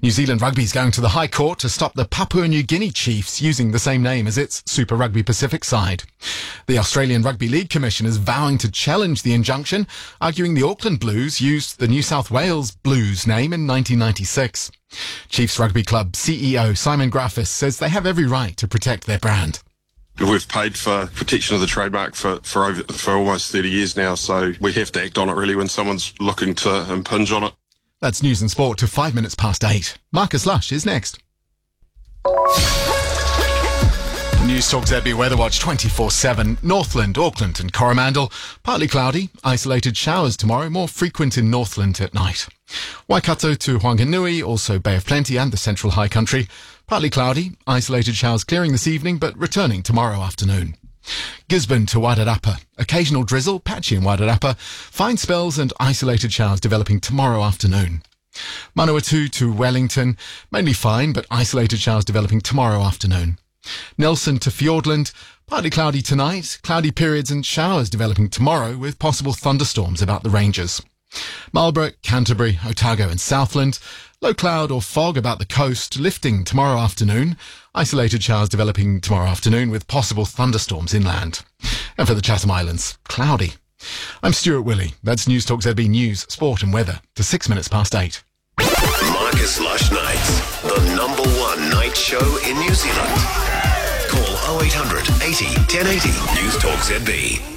New Zealand Rugby is going to the High Court to stop the Papua New Guinea Chiefs using the same name as its Super Rugby Pacific side. The Australian Rugby League Commission is vowing to challenge the injunction, arguing the Auckland Blues used the New South Wales Blues name in 1996. Chiefs Rugby Club CEO Simon Graffis says they have every right to protect their brand. We've paid for protection of the trademark for almost 30 years now, so we have to act on it really when someone's looking to impinge on it. That's news and sport to 5 minutes past 8. Marcus Lush is next. News Talk ZB Weather Watch 24/7. Northland, Auckland and Coromandel. Partly cloudy. Isolated showers tomorrow, more frequent in Northland at night. Waikato to Whanganui, also Bay of Plenty and the Central High Country. Partly cloudy. Isolated showers clearing this evening but returning tomorrow afternoon. Gisborne to Wairarapa. Occasional drizzle, patchy in Wairarapa. Fine spells and isolated showers developing tomorrow afternoon. Manawatu to Wellington. Mainly fine, but isolated showers developing tomorrow afternoon. Nelson to Fiordland. Partly cloudy tonight. Cloudy periods and showers developing tomorrow with possible thunderstorms about the ranges. Marlborough, Canterbury, Otago and Southland. Low cloud or fog about the coast, lifting tomorrow afternoon. Isolated showers developing tomorrow afternoon with possible thunderstorms inland. And for the Chatham Islands, cloudy. I'm Stuart Willey. That's News Talk ZB News, Sport and Weather to 6 minutes past 8. Marcus Lush Nights, the #1 night show in New Zealand. Call 0800 80 1080 News Talk ZB.